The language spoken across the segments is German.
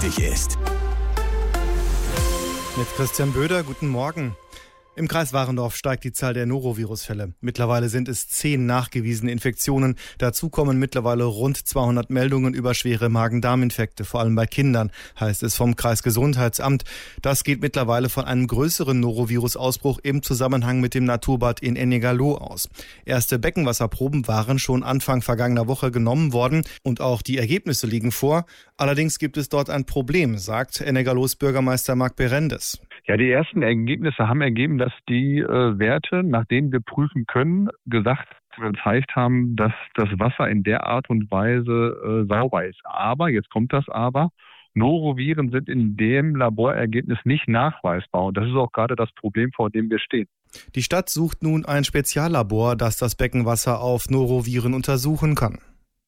wichtig ist. Mit Christian Böder, guten Morgen. Im Kreis Warendorf steigt die Zahl der Norovirus-Fälle. Mittlerweile sind es 10 nachgewiesene Infektionen. Dazu kommen mittlerweile rund 200 Meldungen über schwere Magen-Darm-Infekte, vor allem bei Kindern, heißt es vom Kreisgesundheitsamt. Das geht mittlerweile von einem größeren Norovirus-Ausbruch im Zusammenhang mit dem Naturbad in Ennigerloh aus. Erste Beckenwasserproben waren schon Anfang vergangener Woche genommen worden und auch die Ergebnisse liegen vor. Allerdings gibt es dort ein Problem, sagt Ennigerlohs Bürgermeister Marc Berendes. Ja, die ersten Ergebnisse haben ergeben, dass die Werte, nach denen wir prüfen können, gezeigt haben, dass das Wasser in der Art und Weise sauber ist. Aber, jetzt kommt das Aber, Noroviren sind in dem Laborergebnis nicht nachweisbar. Und das ist auch gerade das Problem, vor dem wir stehen. Die Stadt sucht nun ein Speziallabor, das das Beckenwasser auf Noroviren untersuchen kann.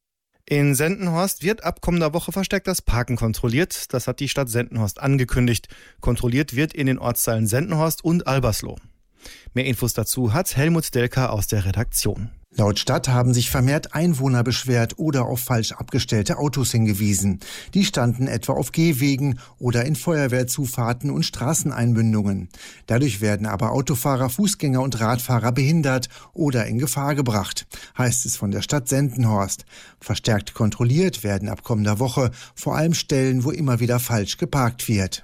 In Sendenhorst wird ab kommender Woche verstärkt das Parken kontrolliert. Das hat die Stadt Sendenhorst angekündigt. Kontrolliert wird in den Ortsteilen Sendenhorst und Albersloh. Mehr Infos dazu hat Helmut Delker aus der Redaktion. Laut Stadt haben sich vermehrt Einwohner beschwert oder auf falsch abgestellte Autos hingewiesen. Die standen etwa auf Gehwegen oder in Feuerwehrzufahrten und Straßeneinmündungen. Dadurch werden aber Autofahrer, Fußgänger und Radfahrer behindert oder in Gefahr gebracht, heißt es von der Stadt Sendenhorst. Verstärkt kontrolliert werden ab kommender Woche vor allem Stellen, wo immer wieder falsch geparkt wird.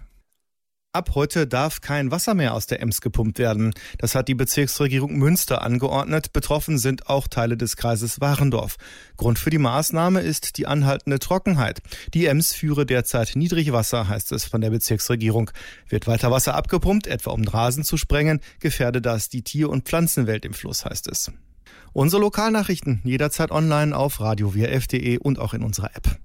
Ab heute darf kein Wasser mehr aus der Ems gepumpt werden. Das hat die Bezirksregierung Münster angeordnet. Betroffen sind auch Teile des Kreises Warendorf. Grund für die Maßnahme ist die anhaltende Trockenheit. Die Ems führe derzeit Niedrigwasser, heißt es von der Bezirksregierung. Wird weiter Wasser abgepumpt, etwa um Rasen zu sprengen, gefährde das die Tier- und Pflanzenwelt im Fluss, heißt es. Unsere Lokalnachrichten jederzeit online auf radio-wrf.de und auch in unserer App.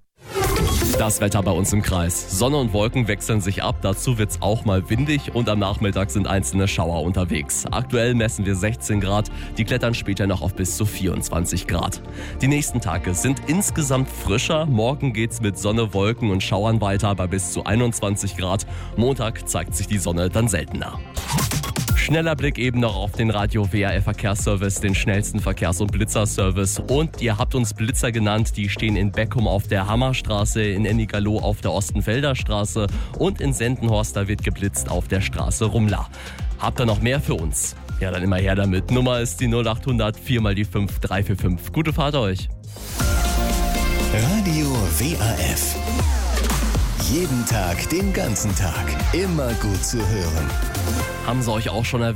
Das Wetter bei uns im Kreis. Sonne und Wolken wechseln sich ab, dazu wird's auch mal windig und am Nachmittag sind einzelne Schauer unterwegs. Aktuell messen wir 16 Grad, die klettern später noch auf bis zu 24 Grad. Die nächsten Tage sind insgesamt frischer, morgen geht's mit Sonne, Wolken und Schauern weiter bei bis zu 21 Grad. Montag zeigt sich die Sonne dann seltener. Schneller Blick eben noch auf den Radio WRF Verkehrsservice, den schnellsten Verkehrs- und Blitzerservice. Und ihr habt uns Blitzer genannt, die stehen in Beckum auf der Hammerstraße, in Ennigerloh auf der Ostenfelder Straße und in Sendenhorst, da wird geblitzt auf der Straße Rumla. Habt ihr noch mehr für uns? Ja, dann immer her damit. Nummer ist die 0800 4 mal die 5 345. Gute Fahrt euch. Radio WRF. Jeden Tag, den ganzen Tag. Immer gut zu hören. Haben sie euch auch schon erwähnt?